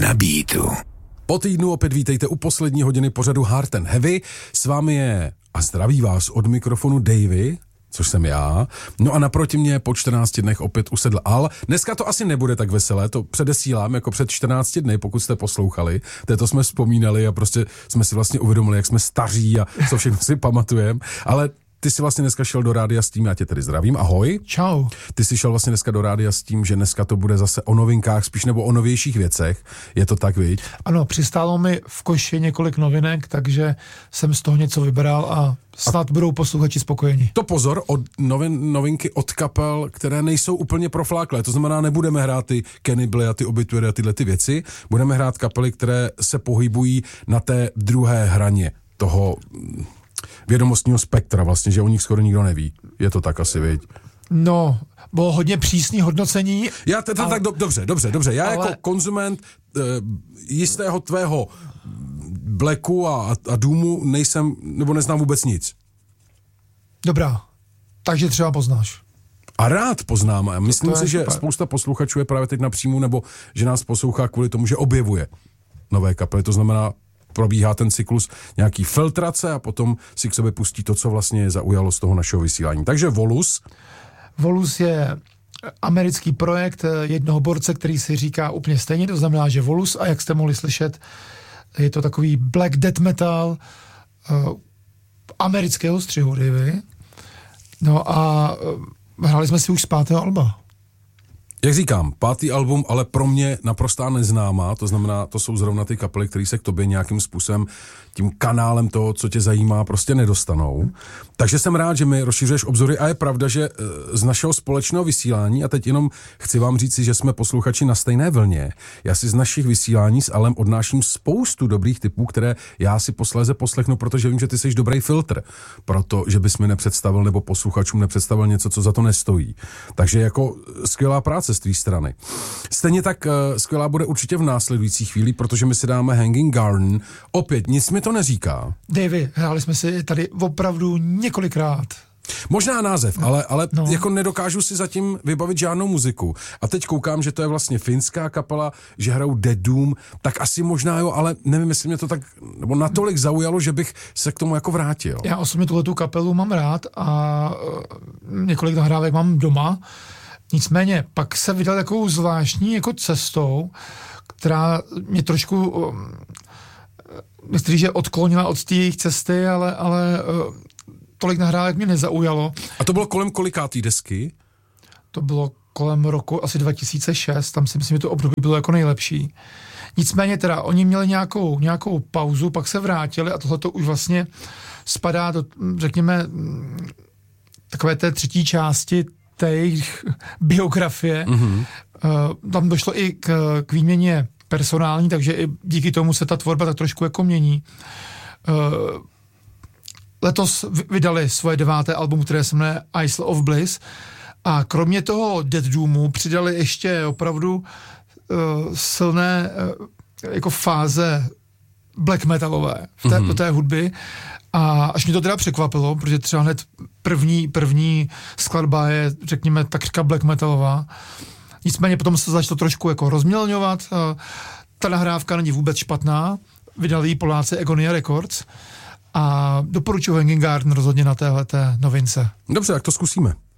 Na beatu. Po týdnu opět vítejte u poslední hodiny pořadu Hard and Heavy. S vámi je a zdraví vás od mikrofonu Davey, což jsem já. No a naproti mě po 14 dnech opět usedl Al. Dneska to asi nebude tak veselé, to předesílám jako před 14 dny, pokud jste poslouchali. To jsme vzpomínali a prostě jsme si vlastně uvědomili, jak jsme staří a co všechno si pamatujeme. Ale ty jsi vlastně dneska šel do rádia s tím, já tě tedy zdravím, ahoj. Čau. Ty jsi šel vlastně dneska do rádia s tím, že dneska to bude zase o novinkách, spíš nebo o novějších věcech. Je to tak, viď? Ano, přistálo mi v koši několik novinek, takže jsem z toho něco vybral a snad budou posluchači spokojeni. To pozor, novinky od kapel, které nejsou úplně profláklé. To znamená, nebudeme hrát ty Cannibal a ty Obituary a tyhle ty věci. Budeme hrát kapely, které se pohybují na té druhé hraně toho vědomostního spektra vlastně, že o nich skoro nikdo neví. Je to tak asi, viď? No, bylo hodně přísný hodnocení. Já tak dobře. Já jako konzument jistého tvého Blacku a Doomu nejsem, nebo neznám vůbec nic. Dobrá, takže třeba poznáš. A rád poznám. A myslím si, že super. Spousta posluchačů je právě teď na příjmu, nebo že nás poslouchá kvůli tomu, že objevuje nové kapely. To znamená, probíhá ten cyklus nějaký filtrace a potom si k sobě pustí to, co vlastně je zaujalo z toho našeho vysílání. Takže Volus. Volus je americký projekt jednoho borce, který si říká úplně stejně, to znamená, že Volus, a jak jste mohli slyšet, je to takový black death metal amerického střihu, Davey. No a hráli jsme si už z 5. alba. Jak říkám, 5. album, ale pro mě naprostá neznámá, to znamená, to jsou zrovna ty kapely, které se k tobě nějakým způsobem tím kanálem toho, co tě zajímá, prostě nedostanou. Takže jsem rád, že mi rozšiřuješ obzory a je pravda, že z našeho společného vysílání, a teď jenom chci vám říct, že jsme posluchači na stejné vlně, já si z našich vysílání s Alem odnáším spoustu dobrých tipů, které já si posléze poslechnu, protože vím, že ty jsi dobrý filtr, protože bys mi nepředstavil nebo posluchačům nepředstavil něco, co za to nestojí. Takže jako skvělá práce z tvý strany. Stejně tak skvělá bude určitě v následující chvíli, protože my si dáme Hanging Garden. Opět, nic mi to neříká. Davey, hráli jsme si tady opravdu několikrát. Možná název, ale no. Jako nedokážu si zatím vybavit žádnou muziku. A teď koukám, že to je vlastně finská kapela, že hrajou Dead Doom, tak asi možná jo, ale nevím, jestli mě to tak, nebo natolik zaujalo, že bych se k tomu jako vrátil. Já osobně tuhletu kapelu mám rád a několik nahrávek mám doma. Nicméně, pak se vydal takovou zvláštní jako cestou, která mě trošku myslím, že odklonila od té jejich cesty, ale tolik nahrávek mě nezaujalo. A to bylo kolem kolikátý desky? To bylo kolem roku asi 2006, tam si myslím, že to období bylo jako nejlepší. Nicméně teda, oni měli nějakou pauzu, pak se vrátili a tohle to už vlastně spadá do, řekněme, takové té třetí části té jejich biografie. Mm-hmm. Tam došlo i k výměně personální, takže i díky tomu se ta tvorba tak trošku jako mění. Letos vydali svoje 9. album, které se jmenuje Isle of Bliss a kromě toho Dead Doomu přidali ještě opravdu silné jako fáze black metalové do té hudby a až mě to teda překvapilo, protože třeba hned první skladba je, řekněme, takřka black metalová. Nicméně potom se začalo trošku jako rozmělňovat. Ta nahrávka není vůbec špatná. Vydali ji Poláci Agonia Records a doporučuji Hanging Garden rozhodně na téhleté novince. Dobře, tak to zkusíme.